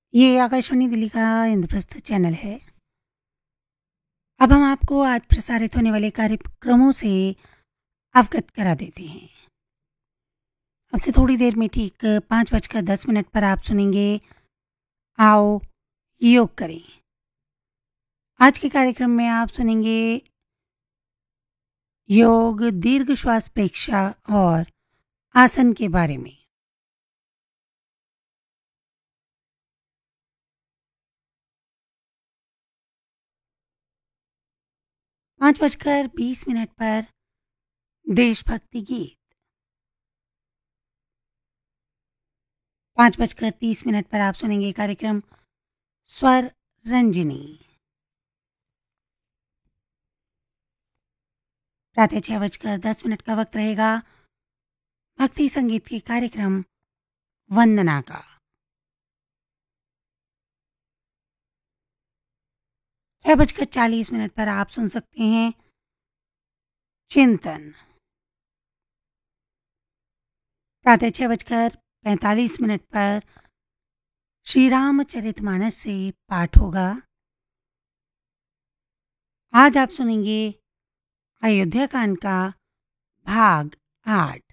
ये आकाशवाणी दिल्ली का इंद्रप्रस्थ चैनल है। अब हम आपको आज प्रसारित होने वाले कार्यक्रमों से अवगत करा देते हैं। अब से थोड़ी देर में ठीक 5:10 पर आप सुनेंगे आओ योग करें। आज के कार्यक्रम में आप सुनेंगे योग, दीर्घ श्वास प्रेक्षा और आसन के बारे में। 5:20 पर देशभक्ति गीत। 5:30 पर आप सुनेंगे कार्यक्रम स्वर रंजनी। प्रातः 6:10 का वक्त रहेगा भक्ति संगीत के कार्यक्रम वंदना का। 6:40 पर आप सुन सकते हैं चिंतन। प्रातः 6:45 पर श्री रामचरितमानस से पाठ होगा। आज आप सुनेंगे अयोध्या कांड का भाग 8।